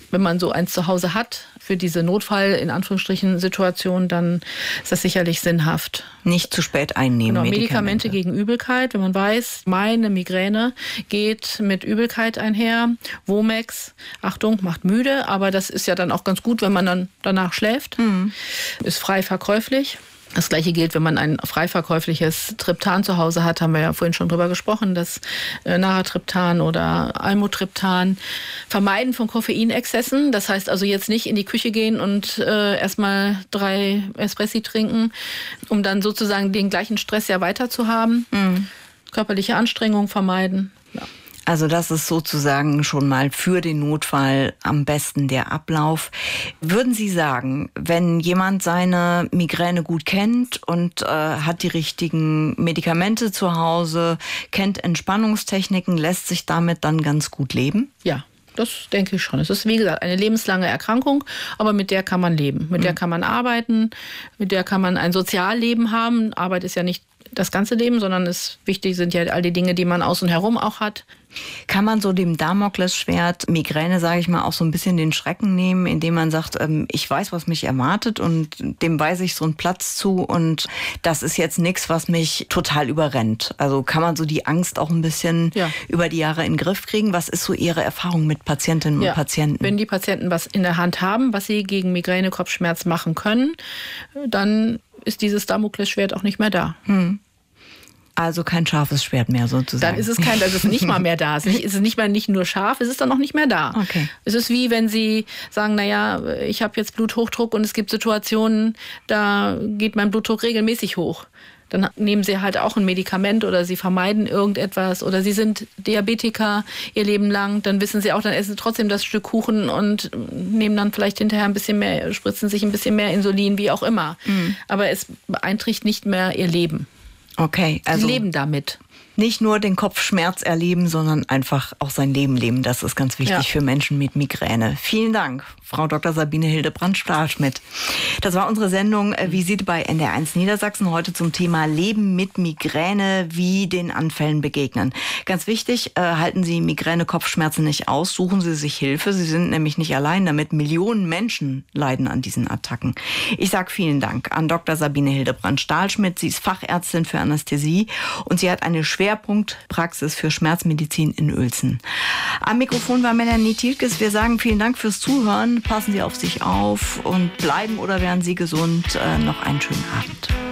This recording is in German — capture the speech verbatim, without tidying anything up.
wenn man so eins zu Hause hat, für diese Notfall, in Anführungsstrichen, Situation, dann ist das sicherlich sinnhaft. Nicht zu spät einnehmen. Genau, Medikamente. Medikamente gegen Übelkeit. Wenn man weiß, meine Migräne geht mit Übelkeit einher. Womex, Achtung, macht müde, aber das ist ja dann auch ganz gut, wenn man dann danach schläft. Mhm. Ist frei verkäuflich. Das Gleiche gilt, wenn man ein frei verkäufliches Triptan zu Hause hat, haben wir ja vorhin schon drüber gesprochen, das äh, Naratriptan oder Almotriptan. Vermeiden von Koffeinexzessen, das heißt also jetzt nicht in die Küche gehen und äh, erstmal drei Espressi trinken, um dann sozusagen den gleichen Stress ja weiter zu haben. Mhm. Körperliche Anstrengung vermeiden. Ja. Also das ist sozusagen schon mal für den Notfall am besten der Ablauf. Würden Sie sagen, wenn jemand seine Migräne gut kennt und äh, hat die richtigen Medikamente zu Hause, kennt Entspannungstechniken, lässt sich damit dann ganz gut leben? Ja. Das denke ich schon. Es ist, wie gesagt, eine lebenslange Erkrankung, aber mit der kann man leben. Mit mhm. der kann man arbeiten, mit der kann man ein Sozialleben haben. Arbeit ist ja nicht das ganze Leben, sondern es wichtig sind ja all die Dinge, die man außen herum auch hat. Kann man so dem Damoklesschwert Migräne, sage ich mal, auch so ein bisschen den Schrecken nehmen, indem man sagt, ähm, ich weiß, was mich erwartet und dem weise ich so einen Platz zu und das ist jetzt nichts, was mich total überrennt. Also kann man so die Angst auch ein bisschen ja. über die Jahre in den Griff kriegen? Was ist so Ihre Erfahrung mit Patientinnen ja. und Patienten? Wenn die Patienten was in der Hand haben, was sie gegen Migräne, Kopfschmerz machen können, dann ist dieses Damoklesschwert auch nicht mehr da. Hm. Also kein scharfes Schwert mehr sozusagen. Dann ist es kein, also es ist nicht mal mehr da. Es ist nicht, es ist nicht mal nicht nur scharf, es ist dann auch nicht mehr da. Okay. Es ist wie wenn Sie sagen, naja, ich habe jetzt Bluthochdruck und es gibt Situationen, da geht mein Blutdruck regelmäßig hoch. Dann nehmen Sie halt auch ein Medikament oder Sie vermeiden irgendetwas oder Sie sind Diabetiker Ihr Leben lang, dann wissen Sie auch, dann essen Sie trotzdem das Stück Kuchen und nehmen dann vielleicht hinterher ein bisschen mehr, spritzen sich ein bisschen mehr Insulin, wie auch immer. Mhm. Aber es beeinträchtigt nicht mehr Ihr Leben. Okay, also Sie leben damit. Nicht nur den Kopfschmerz erleben, sondern einfach auch sein Leben leben. Das ist ganz wichtig ja. für Menschen mit Migräne. Vielen Dank, Frau Doktor Sabine Hildebrand-Stahlschmidt. Das war unsere Sendung Visite bei N D R eins Niedersachsen. Heute zum Thema Leben mit Migräne, wie den Anfällen begegnen. Ganz wichtig, äh, halten Sie Migräne, Kopfschmerzen nicht aus. Suchen Sie sich Hilfe. Sie sind nämlich nicht allein damit. Millionen Menschen leiden an diesen Attacken. Ich sage vielen Dank an Doktor Sabine Hildebrand-Stahlschmidt. Sie ist Fachärztin für Anästhesie und sie hat eine Schwerpunktpraxis für Schmerzmedizin in Uelzen. Am Mikrofon war Melanie Thielkes. Wir sagen vielen Dank fürs Zuhören. Passen Sie auf sich auf und bleiben oder werden Sie gesund. Äh, noch einen schönen Abend.